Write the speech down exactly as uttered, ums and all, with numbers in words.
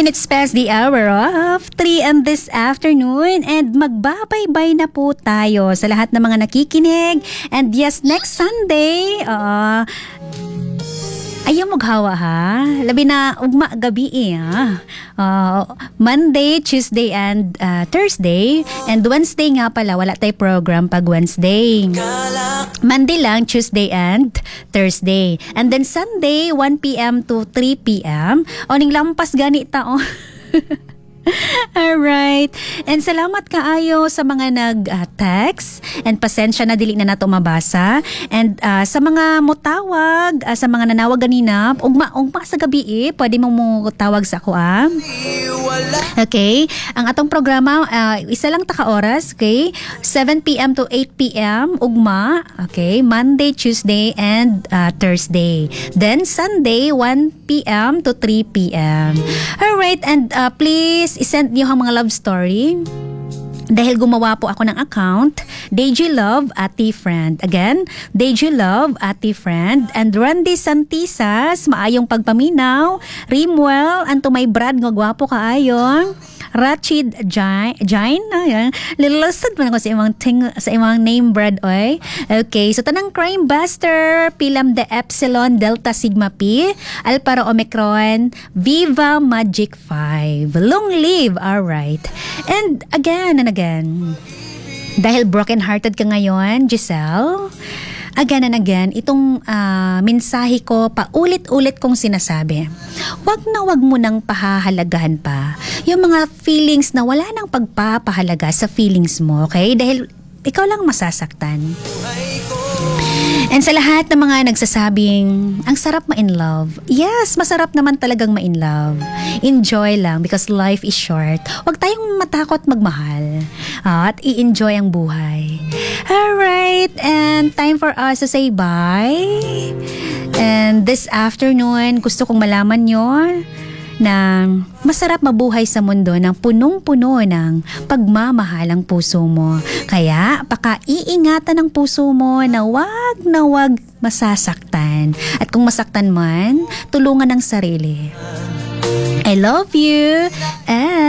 minutes past the hour of three and this afternoon, and magbabaybay na po tayo sa lahat ng mga nakikinig. And yes, next Sunday, uh, ayaw maghawa ha. Labi na ugma gabi eh ha. Uh, Monday, Tuesday, and uh, Thursday. And Wednesday nga pala, wala tayo program pag Wednesday. Monday lang, Tuesday, and Thursday. And then Sunday, one p.m. to three p.m. O ning lampas ganita o. Alright. And salamat kaayo sa mga nag-text. Uh, and pasensya na dili na nato mabasa. And uh, sa mga mutawag, uh, sa mga nanawag ganina, ugma, ugma sa gabi eh, pwede mong mutawag sa ako ah. Okay. Ang atong programa, uh, isa lang taka oras, okay? seven p.m. to eight p.m. ugma, okay? Monday, Tuesday, and uh, Thursday. Then Sunday, one p.m. to three p.m. Alright. And uh, please isend niyo ang mga love story. Dahil gumawa po ako ng account, Deji Love Ati Friend. Again, Deji Love Ati Friend. And Randy Santisas, maayong pagpaminaw. Rimwell, anto may Brad, nga gwapo kaayo. Rachid Jain, Jain, ayan. Lilasad man ako sa imang ting, sa imang name, Brad, oy. Okay, so tanang Crime Buster, Pilam de Epsilon, Delta Sigma Pi, Alpha Omicron, Viva Magic five. Long live, alright. And again and again, dahil broken-hearted ka ngayon, Giselle, again and again, itong uh, mensahe ko, paulit-ulit kong sinasabi, wag na wag mo nang pahahalagahan pa yung mga feelings na wala nang pagpapahalaga sa feelings mo, okay? Dahil ikaw lang masasaktan. And sa lahat ng mga nagsasabing, ang sarap ma-in love. Yes, masarap naman talagang ma-in love. Enjoy lang because life is short. Huwag tayong matakot magmahal. Uh, at i-enjoy ang buhay. Alright, and time for us to say bye. And this afternoon, gusto kong malaman nyo na masarap mabuhay sa mundo ng punong-puno ng pagmamahal ang puso mo. Kaya, pakaiingatan ng puso mo na wag na wag masasaktan. At kung masaktan man, tulungan ng sarili. I love you. And